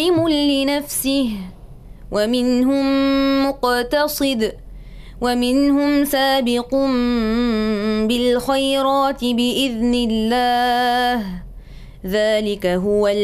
لنفسه ومنهم مقتصد ومنهم سابق بالخيرات بإذن الله ذلك هو